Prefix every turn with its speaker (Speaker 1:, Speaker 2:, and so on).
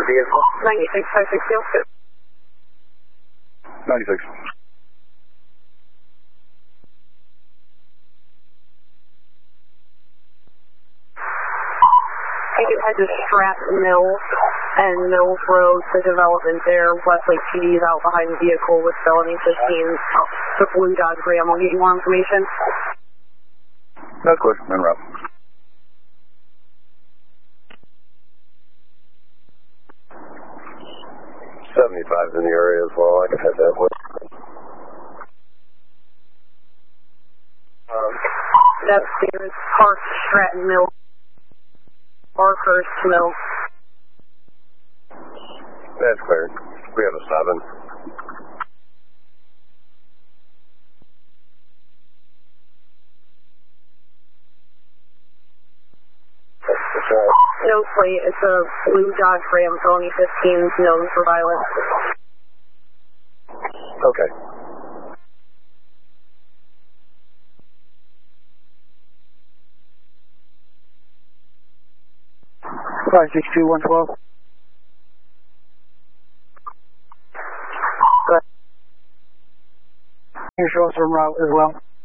Speaker 1: vehicle?
Speaker 2: 96,
Speaker 3: 96.
Speaker 2: You can head to Stratton Mills and Mills Road, the development there. Westlake PD is out behind the vehicle with felony 15. The blue Dodge Ram will get you more information.
Speaker 3: That's clear. En route.
Speaker 1: '75's in the area as well. I can head that way.
Speaker 2: That's there. Park Stratton Mills. Parkhurst Mills.
Speaker 1: That's clear. We have a 7.
Speaker 2: No plate. It's a blue Dodge Ram, felony 15, known for violence.
Speaker 1: Okay.
Speaker 3: Five 6 2 112. Here's also en route as well.